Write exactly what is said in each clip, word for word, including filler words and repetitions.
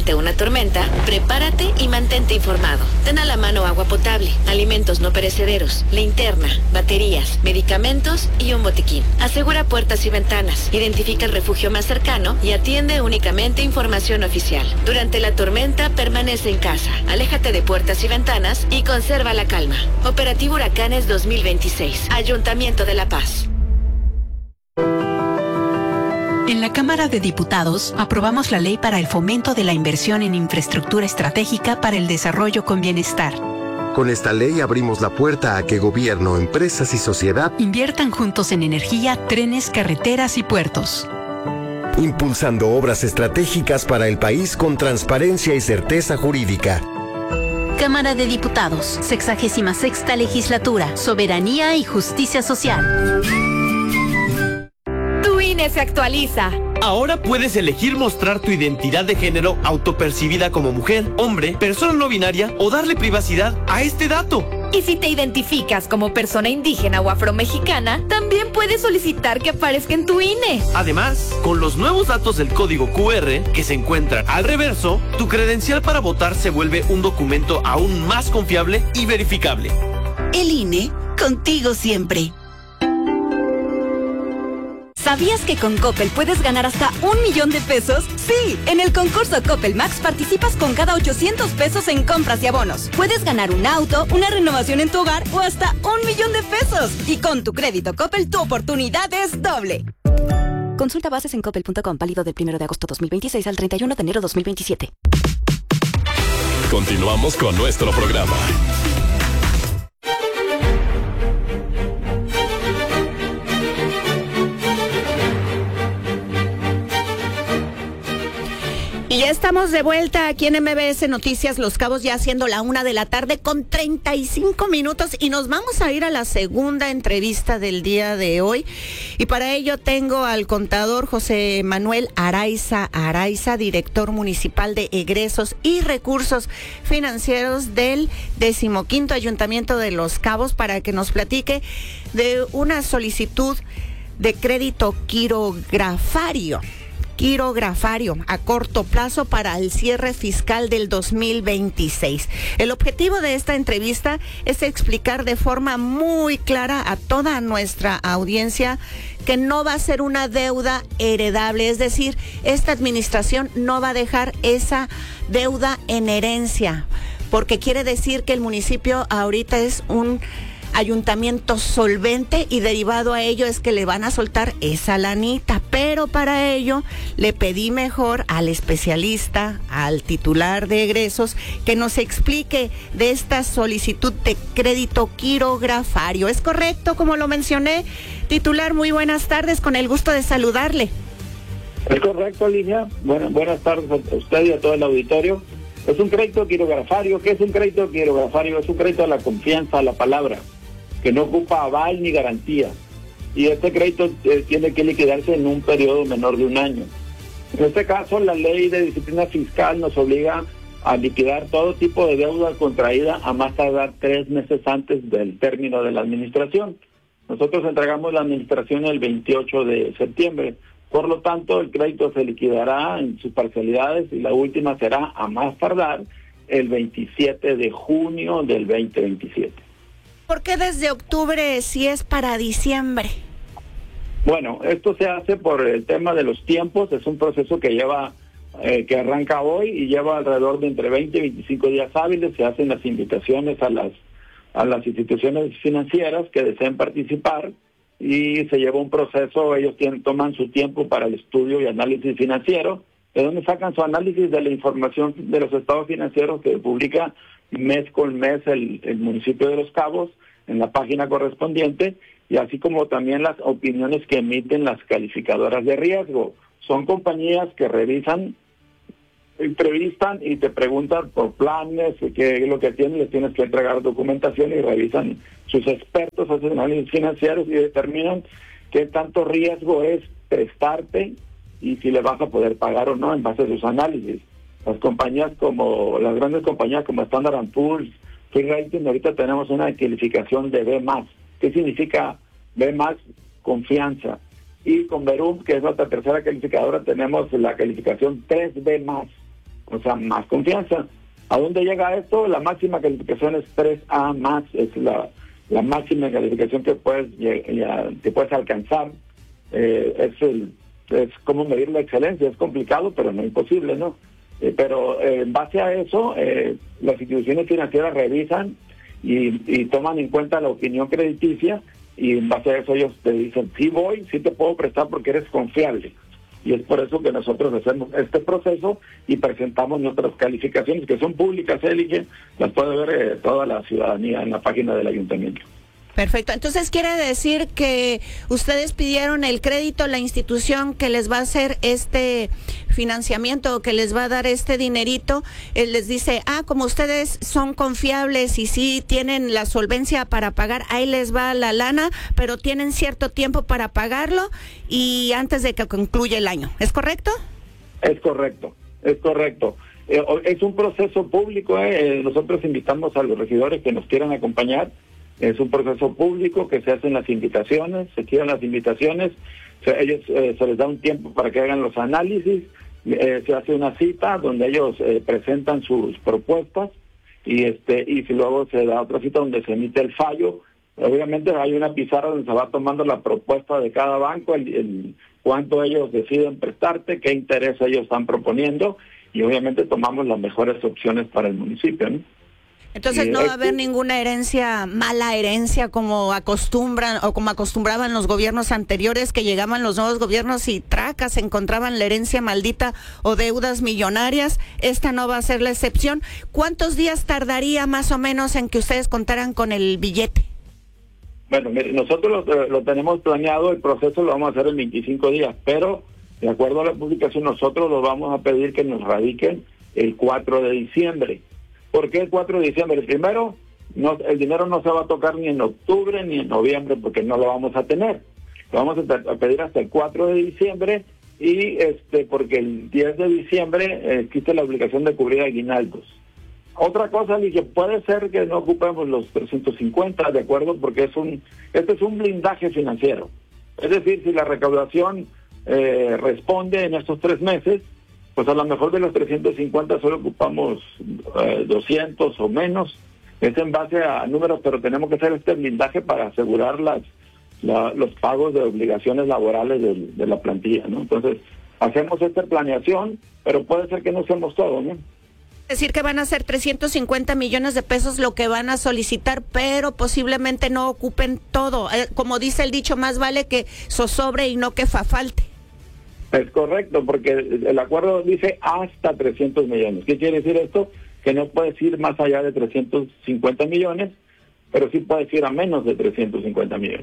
ante una tormenta, prepárate y mantente informado. Ten a la mano agua potable, alimentos no perecederos, linterna, baterías, medicamentos y un botiquín. Asegura puertas y ventanas, identifica el refugio más cercano y atiende únicamente información oficial. Durante la tormenta, permanece en casa, aléjate de puertas y ventanas y conserva la calma. Operativo Huracanes dos mil veintiséis, Ayuntamiento de La Paz. En la Cámara de Diputados aprobamos la ley para el fomento de la inversión en infraestructura estratégica para el desarrollo con bienestar. Con esta ley abrimos la puerta a que gobierno, empresas y sociedad inviertan juntos en energía, trenes, carreteras y puertos. Impulsando obras estratégicas para el país con transparencia y certeza jurídica. Cámara de Diputados, sexagésima sexta legislatura, soberanía y justicia social. Tu I N E se actualiza. Ahora puedes elegir mostrar tu identidad de género autopercibida como mujer, hombre, persona no binaria o darle privacidad a este dato. Y si te identificas como persona indígena o afromexicana, también puedes solicitar que aparezca en tu I N E. Además, con los nuevos datos del código Q R que se encuentran al reverso, tu credencial para votar se vuelve un documento aún más confiable y verificable. El I N E, contigo siempre. ¿Sabías que con Coppel puedes ganar hasta un millón de pesos? Sí, en el concurso Coppel Max participas con cada ochocientos pesos en compras y abonos. Puedes ganar un auto, una renovación en tu hogar o hasta un millón de pesos. Y con tu crédito Coppel, tu oportunidad es doble. Consulta bases en coppel punto com, válido del primero de agosto dos mil veintiséis al treinta y uno de enero dos mil veintisiete. Continuamos con nuestro programa. Y ya estamos de vuelta aquí en M B S Noticias Los Cabos, ya siendo la una de la tarde con treinta y cinco minutos, y nos vamos a ir a la segunda entrevista del día de hoy. Y para ello tengo al contador José Manuel Araiza Araiza, director municipal de egresos y recursos financieros del decimoquinto Ayuntamiento de Los Cabos, para que nos platique de una solicitud de crédito quirografario. quirografario a corto plazo para el cierre fiscal del dos mil veintiséis. El objetivo de esta entrevista es explicar de forma muy clara a toda nuestra audiencia que no va a ser una deuda heredable, es decir, esta administración no va a dejar esa deuda en herencia, porque quiere decir que el municipio ahorita es un ayuntamiento solvente y derivado a ello es que le van a soltar esa lanita, pero para ello le pedí mejor al especialista, al titular de egresos, que nos explique de esta solicitud de crédito quirografario. ¿Es correcto, como lo mencioné? Titular, muy buenas tardes, con el gusto de saludarle. Es correcto, Alicia. Bueno, buenas tardes a usted y a todo el auditorio. Es un crédito quirografario. ¿Qué es un crédito quirografario? Es un crédito a la confianza, a la palabra, que no ocupa aval ni garantía. Y este crédito eh, tiene que liquidarse en un periodo menor de un año. En este caso, la ley de disciplina fiscal nos obliga a liquidar todo tipo de deuda contraída a más tardar tres meses antes del término de la administración. Nosotros entregamos la administración el veintiocho de septiembre. Por lo tanto, el crédito se liquidará en sus parcialidades y la última será a más tardar el veintisiete de junio del veinte veintisiete. ¿Por qué desde octubre si es para diciembre? Bueno, esto se hace por el tema de los tiempos. Es un proceso que lleva, eh, que arranca hoy y lleva alrededor de entre veinte y veinticinco días hábiles. Se hacen las invitaciones a las a las instituciones financieras que deseen participar y se lleva un proceso. Ellos tienen, toman su tiempo para el estudio y análisis financiero, de donde sacan su análisis de la información de los estados financieros que publica mes con mes el, el municipio de Los Cabos en la página correspondiente, y así como también las opiniones que emiten las calificadoras de riesgo. Son compañías que revisan, entrevistan y te preguntan por planes, qué es lo que tienen, les tienes que entregar documentación y revisan. Sus expertos hacen análisis financieros y determinan qué tanto riesgo es prestarte y si le vas a poder pagar o no en base a sus análisis. Las compañías como, las grandes compañías como Standard and Poor's, Fitch Ratings, ahorita tenemos una calificación de B más. ¿Qué significa B más? Confianza. Y con Verum, que es nuestra tercera calificadora, tenemos la calificación tres B más. o sea, más confianza. ¿A dónde llega esto? La máxima calificación es tres A más, es la, la máxima calificación que puedes, ya, que puedes alcanzar. Eh, es, el, es como medir la excelencia, es complicado, pero no imposible, ¿no? Eh, pero eh, en base a eso, eh, las instituciones financieras revisan y, y toman en cuenta la opinión crediticia, y en base a eso ellos te dicen, sí voy, sí te puedo prestar porque eres confiable. Y es por eso que nosotros hacemos este proceso y presentamos nuestras calificaciones, que son públicas, Elige, las puede ver eh, toda la ciudadanía en la página del ayuntamiento. Perfecto. Entonces quiere decir que ustedes pidieron el crédito, la institución que les va a hacer este financiamiento, que les va a dar este dinerito, él les dice, ah, como ustedes son confiables y sí tienen la solvencia para pagar, ahí les va la lana, pero tienen cierto tiempo para pagarlo y antes de que concluya el año. ¿Es correcto? Es correcto, es correcto. Eh, es un proceso público, eh. nosotros invitamos a los regidores que nos quieran acompañar. Es un proceso público que se hacen las invitaciones, se tiran las invitaciones, se, ellos eh, se les da un tiempo para que hagan los análisis, eh, se hace una cita donde ellos eh, presentan sus propuestas y este y si luego se da otra cita donde se emite el fallo. Obviamente hay una pizarra donde se va tomando la propuesta de cada banco, el, el cuánto ellos deciden prestarte, qué interés ellos están proponiendo y obviamente tomamos las mejores opciones para el municipio, ¿no? Entonces no va a haber ninguna herencia, mala herencia como acostumbran o como acostumbraban los gobiernos anteriores, que llegaban los nuevos gobiernos y tracas encontraban la herencia maldita o deudas millonarias. Esta no va a ser la excepción. ¿Cuántos días tardaría más o menos en que ustedes contaran con el billete? Bueno, mire, nosotros lo, lo tenemos planeado, el proceso lo vamos a hacer en veinticinco días, pero de acuerdo a la publicación nosotros lo vamos a pedir que nos radiquen el cuatro de diciembre. ¿Por qué el cuatro de diciembre? Primero, no, el dinero no se va a tocar ni en octubre ni en noviembre porque no lo vamos a tener. Lo vamos a, a pedir hasta el cuatro de diciembre y este porque el diez de diciembre eh, existe la obligación de cubrir aguinaldos. Otra cosa, dije, puede ser que no ocupemos los trescientos cincuenta, ¿de acuerdo? Porque es un este es un blindaje financiero. Es decir, si la recaudación eh, responde en estos tres meses, pues a lo mejor de los trescientos cincuenta solo ocupamos eh, doscientos o menos. Es en base a números, pero tenemos que hacer este blindaje para asegurar las, la, los pagos de obligaciones laborales de, de la plantilla, ¿no? Entonces, hacemos esta planeación, pero puede ser que no hacemos todo, ¿no? Es decir, que van a ser trescientos cincuenta millones de pesos lo que van a solicitar, pero posiblemente no ocupen todo. Eh, como dice el dicho, más vale que zozobre y no que fa falte. Es correcto, porque el acuerdo dice hasta trescientos millones. ¿Qué quiere decir esto? Que no puedes ir más allá de trescientos cincuenta millones, pero sí puedes ir a menos de trescientos cincuenta millones.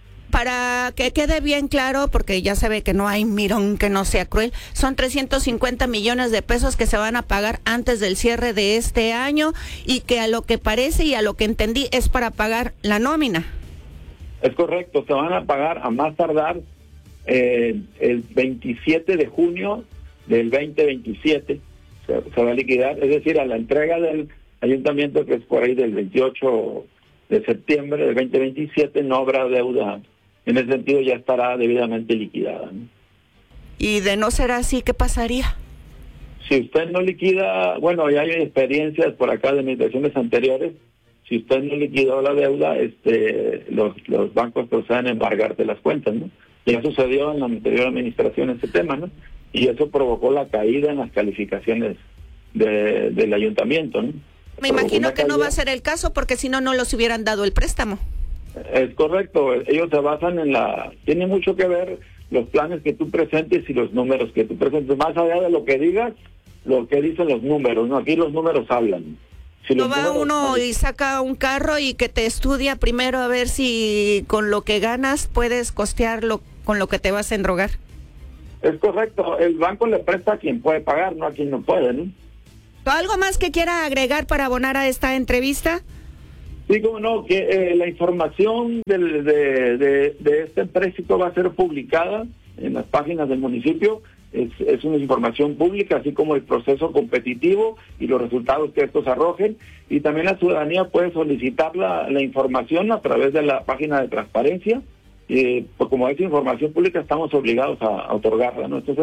Para que quede bien claro, porque ya se ve que no hay mirón que no sea cruel, son trescientos cincuenta millones de pesos que se van a pagar antes del cierre de este año y que a lo que parece y a lo que entendí es para pagar la nómina. Es correcto, se van a pagar a más tardar Eh, el veintisiete de junio del veinte veintisiete se, se va a liquidar, es decir, a la entrega del ayuntamiento, que es por ahí del veintiocho de septiembre del veinte veintisiete, no habrá deuda. En ese sentido ya estará debidamente liquidada, ¿no? Y de no ser así, ¿qué pasaría? Si usted no liquida, bueno, ya hay experiencias por acá de administraciones anteriores, si usted no liquidó la deuda, este los, los bancos proceden a embargarte las cuentas, ¿no? Ya sucedió en la anterior administración ese tema, ¿no? Y eso provocó la caída en las calificaciones de, del ayuntamiento, ¿no? Me imagino que no va a ser el caso porque si no, no los hubieran dado el préstamo. Es correcto, ellos se basan en la... Tiene mucho que ver los planes que tú presentes y los números que tú presentes. Más allá de lo que digas, lo que dicen los números, ¿no? Aquí los números hablan. Si no va uno y saca un carro y que te estudia primero a ver si con lo que ganas puedes costear lo, con lo que te vas a endrogar. Es correcto, el banco le presta a quien puede pagar, no a quien no puede, ¿no? ¿Algo más que quiera agregar para abonar a esta entrevista? Sí, como no, que eh, la información del, de, de, de este empréstito va a ser publicada en las páginas del municipio. Es, es una información pública, así como el proceso competitivo y los resultados que estos arrojen. Y también la ciudadanía puede solicitar la, la información a través de la página de transparencia. Eh, pues como es información pública, estamos obligados a, a otorgarla, ¿no? Entonces,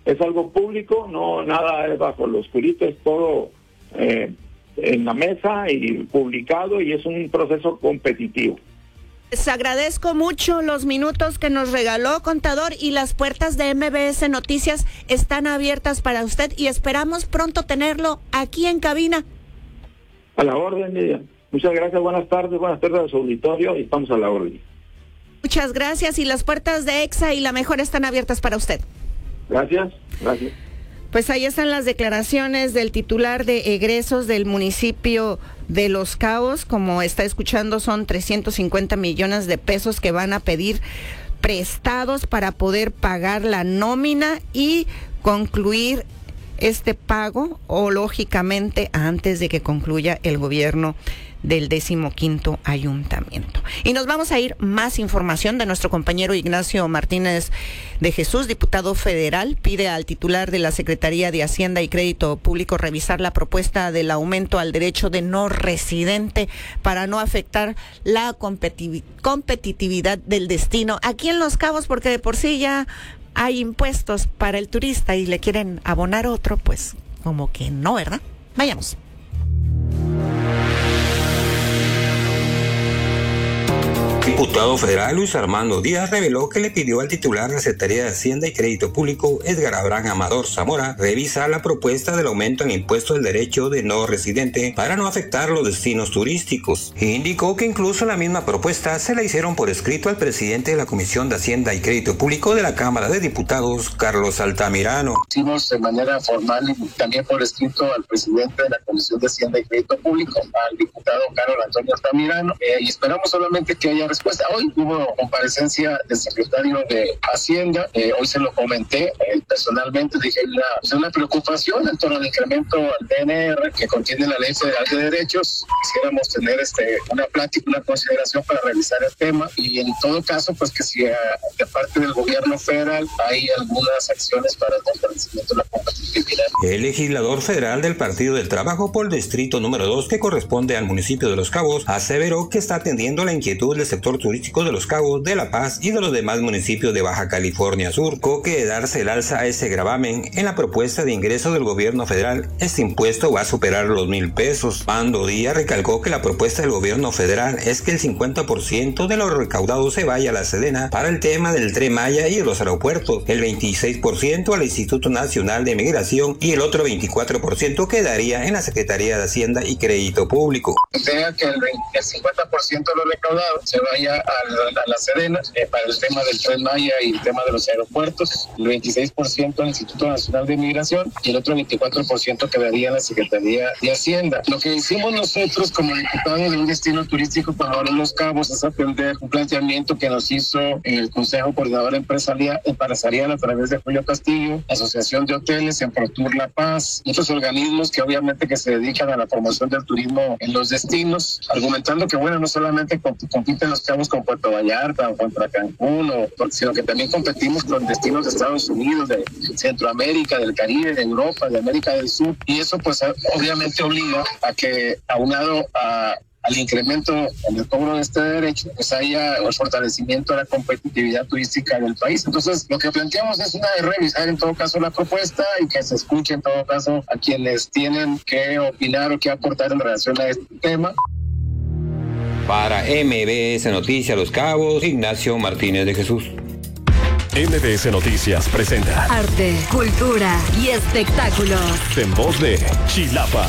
es algo público, no nada es bajo lo oscurito, es todo eh, en la mesa y publicado, y es un proceso competitivo. Les agradezco mucho los minutos que nos regaló, contador, y las puertas de M B S Noticias están abiertas para usted y esperamos pronto tenerlo aquí en cabina. A la orden, Lidia. Muchas gracias, buenas tardes, buenas tardes a su auditorio y estamos a la orden. Muchas gracias, y las puertas de EXA y La Mejor están abiertas para usted. Gracias, gracias. Pues ahí están las declaraciones del titular de egresos del municipio de Los Cabos. Como está escuchando, son trescientos cincuenta millones de pesos que van a pedir prestados para poder pagar la nómina y concluir este pago, o lógicamente antes de que concluya el gobierno del decimoquinto ayuntamiento. Y nos vamos a ir más información de nuestro compañero Ignacio Martínez de Jesús, diputado federal. Pide al titular de la Secretaría de Hacienda y Crédito Público revisar la propuesta del aumento al derecho de no residente para no afectar la competitiv- competitividad del destino aquí en Los Cabos, porque de por sí ya hay impuestos para el turista y le quieren abonar otro, pues como que no, ¿verdad? Vayamos. Diputado federal Luis Armando Díaz reveló que le pidió al titular de la Secretaría de Hacienda y Crédito Público, Edgar Abraham Amador Zamora, revisar la propuesta del aumento en impuesto del derecho de no residente para no afectar los destinos turísticos. E indicó que incluso la misma propuesta se la hicieron por escrito al presidente de la Comisión de Hacienda y Crédito Público de la Cámara de Diputados, Carlos Altamirano. Hicimos de manera formal y también por escrito al presidente de la Comisión de Hacienda y Crédito Público, al diputado Carlos Antonio Altamirano, eh, y esperamos solamente que haya respuesta. Hoy hubo comparecencia del secretario de Hacienda, eh, hoy se lo comenté eh, personalmente, dije una, pues una preocupación en torno al incremento al D N R que contiene la Ley Federal de Derechos. Quisiéramos tener este una plática, una consideración para revisar el tema, y en todo caso, pues que si uh, de parte del gobierno federal hay algunas acciones para el fortalecimiento de la competitividad. El legislador federal del Partido del Trabajo por el distrito número dos, que corresponde al municipio de Los Cabos, aseveró que está atendiendo la inquietud del sector turístico de Los Cabos, de La Paz y de los demás municipios de Baja California Sur, que de darse el alza a ese gravamen en la propuesta de ingreso del gobierno federal, este impuesto va a superar los mil pesos. Armando Díaz recalcó que la propuesta del gobierno federal es que el cincuenta por ciento de lo recaudado se vaya a la Sedena para el tema del Tren Maya y los aeropuertos, el veintiséis por ciento al Instituto Nacional de Migración y el otro veinticuatro por ciento quedaría en la Secretaría de Hacienda y Crédito Público. Sea que el, el cincuenta por ciento de lo recaudado se vaya a la, a la Sedena eh, para el tema del Tren Maya y el tema de los aeropuertos, el veintiséis por ciento al Instituto Nacional de Migración y el otro veinticuatro por ciento quedaría en la Secretaría de Hacienda. Lo que hicimos nosotros como diputados de un destino turístico como ahora Los Cabos es atender un planteamiento que nos hizo el Consejo Coordinador Empresarial, Empresarial a través de Julio Castillo, Asociación de Hoteles, Emprotur La Paz y otros organismos que obviamente que se dedican a la promoción del turismo en los destinos, argumentando que bueno, no solamente compiten Los Cabos con Puerto Vallarta o contra Cancún, o, sino que también competimos con destinos de Estados Unidos, de Centroamérica, del Caribe, de Europa, de América del Sur, y eso pues obviamente obliga a que, aunado a al incremento en el cobro de este derecho, pues haya el fortalecimiento de la competitividad turística del país. Entonces, lo que planteamos es una de revisar en todo caso la propuesta y que se escuche en todo caso a quienes tienen que opinar o que aportar en relación a este tema. Para M B S Noticias Los Cabos, Ignacio Martínez de Jesús. M B S Noticias presenta Arte, cultura y espectáculos. En voz de Chilapa.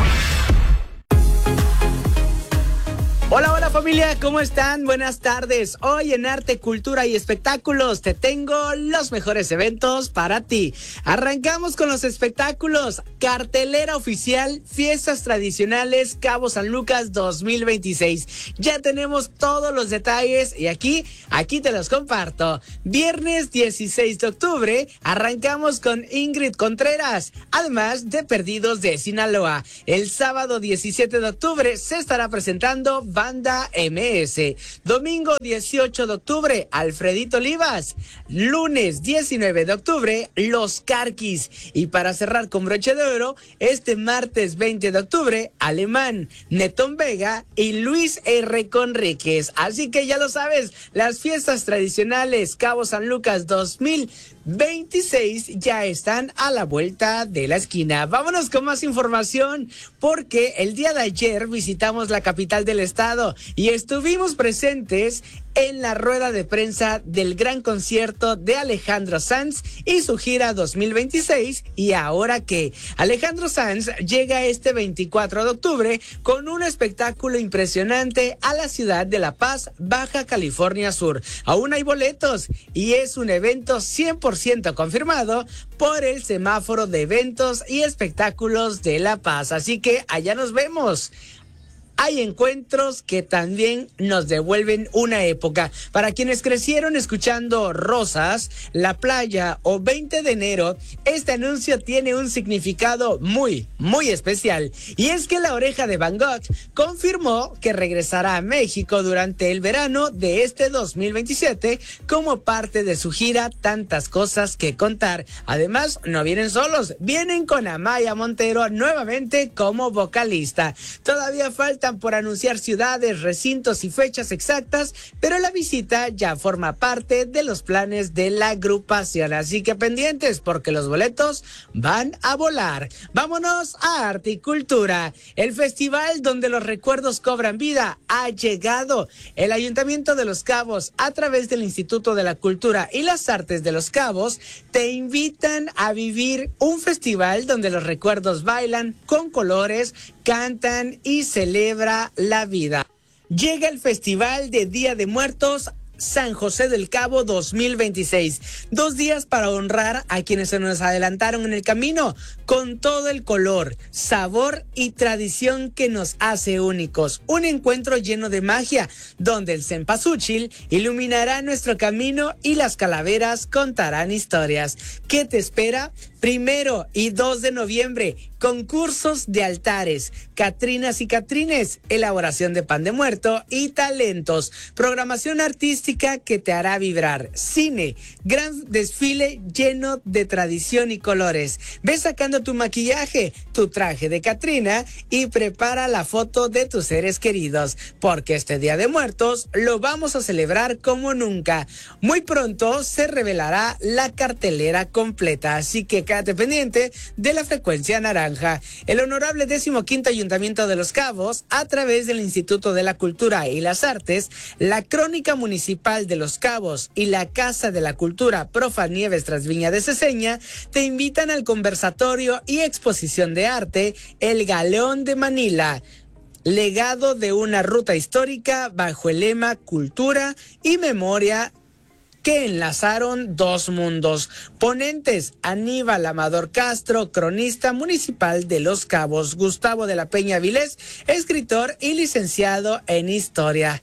Hola, hola familia, ¿cómo están? Buenas tardes. Hoy en Arte, Cultura y Espectáculos te tengo los mejores eventos para ti. Arrancamos con los espectáculos. Cartelera oficial, Fiestas Tradicionales Cabo San Lucas dos mil veintiséis. Ya tenemos todos los detalles y aquí, aquí te los comparto. Viernes dieciséis de octubre, arrancamos con Ingrid Contreras, además de Perdidos de Sinaloa. El sábado diecisiete de octubre se estará presentando Banda M S. Domingo dieciocho de octubre, Alfredito Olivas. Lunes diecinueve de octubre, Los Carquis. Y para cerrar con broche de oro, este martes veinte de octubre, Alemán, Netón Vega y Luis R. Conríquez. Así que ya lo sabes, las fiestas tradicionales Cabo San Lucas dos mil veintiséis ya están a la vuelta de la esquina. Vámonos con más información, porque el día de ayer visitamos la capital del estado y estuvimos presentes en la rueda de prensa del gran concierto de Alejandro Sanz y su gira dos mil veintiséis. Y ahora que Alejandro Sanz llega este veinticuatro de octubre con un espectáculo impresionante a la ciudad de La Paz, Baja California Sur. Aún hay boletos y es un evento cien por ciento confirmado por el semáforo de eventos y espectáculos de La Paz. Así que allá nos vemos. Hay encuentros que también nos devuelven una época. Para quienes crecieron escuchando Rosas, La Playa o veinte de enero, este anuncio tiene un significado muy, muy especial. Y es que La Oreja de Van Gogh confirmó que regresará a México durante el verano de este dos mil veintisiete como parte de su gira Tantas Cosas que Contar. Además, no vienen solos, vienen con Amaya Montero nuevamente como vocalista. Todavía falta por anunciar ciudades, recintos y fechas exactas, pero la visita ya forma parte de los planes de la agrupación, así que pendientes porque los boletos van a volar. Vámonos a Arte y Cultura. El festival donde los recuerdos cobran vida ha llegado. El Ayuntamiento de Los Cabos, a través del Instituto de la Cultura y las Artes de Los Cabos, te invitan a vivir un festival donde los recuerdos bailan con colores, cantan y celebra la vida. Llega el Festival de Día de Muertos San José del Cabo dos mil veintiséis. Dos días para honrar a quienes se nos adelantaron en el camino, con todo el color, sabor y tradición que nos hace únicos. Un encuentro lleno de magia, donde el cempasúchil iluminará nuestro camino y las calaveras contarán historias. ¿Qué te espera? Primero y dos de noviembre, concursos de altares, catrinas y catrines, elaboración de pan de muerto y talentos, programación artística que te hará vibrar, cine, gran desfile lleno de tradición y colores. Ve sacando tu maquillaje, tu traje de catrina y prepara la foto de tus seres queridos, porque este Día de Muertos lo vamos a celebrar como nunca. Muy pronto se revelará la cartelera completa, así que quédate pendiente de la frecuencia naranja. El honorable decimoquinto Ayuntamiento de Los Cabos, a través del Instituto de la Cultura y las Artes, la Crónica Municipal de Los Cabos y la Casa de la Cultura Profa Nieves Trasviña de Ceseña, te invitan al conversatorio y exposición de arte El Galeón de Manila, legado de una ruta histórica bajo el lema Cultura y Memoria que enlazaron dos mundos. Ponentes: Aníbal Amador Castro, cronista municipal de Los Cabos; Gustavo de la Peña Vilés, escritor y licenciado en Historia;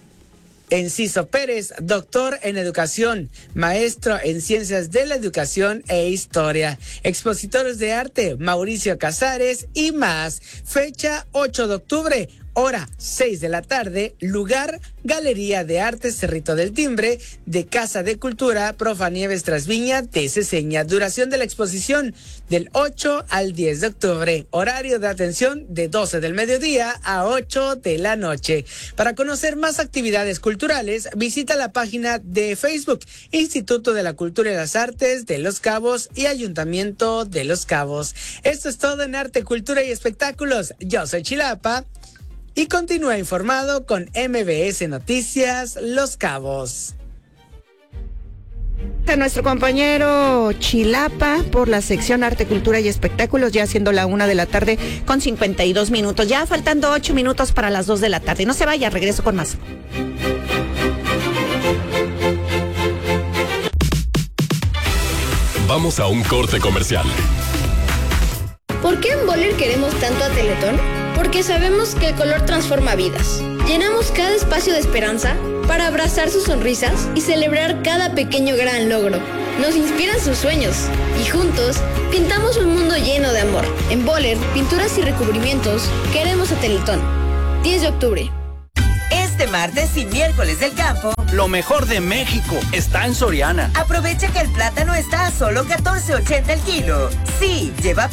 Enciso Pérez, doctor en Educación, maestro en Ciencias de la Educación e Historia; expositores de arte, Mauricio Casares y más. Fecha ocho de octubre. Hora seis de la tarde, lugar Galería de Arte Cerrito del Timbre de Casa de Cultura Profa Nieves Trasviña de Ceseña. Duración de la exposición del ocho al diez de octubre. Horario de atención de doce del mediodía a ocho de la noche. Para conocer más actividades culturales, visita la página de Facebook Instituto de la Cultura y las Artes de Los Cabos y Ayuntamiento de Los Cabos. Esto es todo en Arte, Cultura y Espectáculos. Yo soy Chilapa y continúa informado con M B S Noticias Los Cabos. A nuestro compañero Chilapa por la sección Arte, Cultura y Espectáculos, ya siendo la una de la tarde con cincuenta y dos minutos, ya faltando ocho minutos para las dos de la tarde. No se vaya, regreso con más. Vamos a un corte comercial. ¿Por qué en Boller queremos tanto a Teletón? Porque sabemos que el color transforma vidas. Llenamos cada espacio de esperanza para abrazar sus sonrisas y celebrar cada pequeño gran logro. Nos inspiran sus sueños y juntos pintamos un mundo lleno de amor. En Boller, pinturas y recubrimientos, queremos a Teletón. diez de octubre. Este martes y miércoles del campo, lo mejor de México está en Soriana. Aprovecha que el plátano está a solo catorce ochenta el kilo. Sí, lleva